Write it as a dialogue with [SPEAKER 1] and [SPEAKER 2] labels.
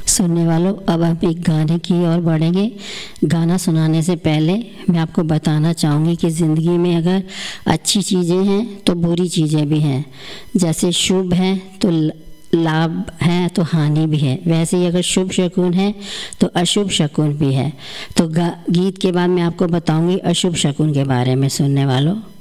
[SPEAKER 1] सुनने वालों, अब हम एक गाने की ओर बढ़ेंगे। गाना सुनाने से पहले मैं आपको बताना चाहूँगी कि ज़िंदगी में अगर अच्छी चीज़ें हैं तो बुरी चीज़ें भी हैं। जैसे शुभ है तो लाभ है तो हानि भी है, वैसे ही अगर शुभ शकुन है तो अशुभ शकुन भी है। तो गीत के बाद मैं आपको बताऊंगी अशुभ शकुन के बारे में। सुनने वालों,